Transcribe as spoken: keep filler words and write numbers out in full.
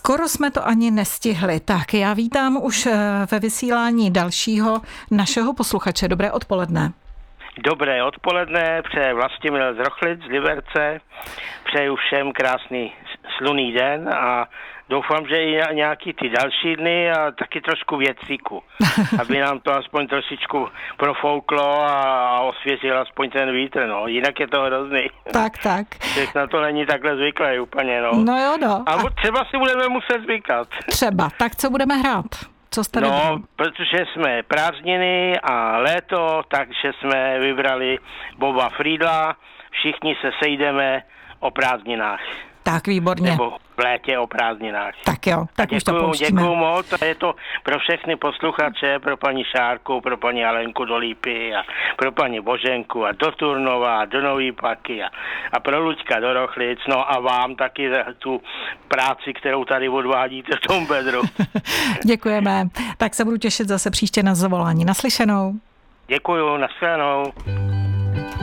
Skoro jsme to ani nestihli. Tak já vítám už ve vysílání dalšího našeho posluchače. Dobré odpoledne. Dobré odpoledne, přeje Vlastimil z Rochlic, z Liberce. Přeju všem krásný slunný den a doufám, že i nějaký ty další dny a taky trošku větříku, aby nám to aspoň trošičku profouklo a osvěžil aspoň ten vítr, no. Jinak je to hrozný. Tak, tak. Teď na to není takhle zvyklé úplně, no. No jo, no. A, a třeba si budeme muset zvykat. Třeba. Tak co budeme hrát? Co jste No, dobrý? protože jsme prázdniny a léto, takže jsme vybrali Boba Friedla. Všichni se sejdeme o prázdninách. Tak, výborně. Nebo v létě o prázdninách. Tak jo, tak děkuju, už to pouštíme. Děkuju moc a je to pro všechny posluchače, pro paní Šárku, pro paní Alenku do Lípy a pro paní Boženku a do Turnova a do Nový Paky a, a pro Luďka do Rochlic, no a vám taky za tu práci, kterou tady odvádíte v tom bedru. Děkujeme. Tak se budu těšit zase příště na zavolání. Naslyšenou. Děkuju, nashledanou.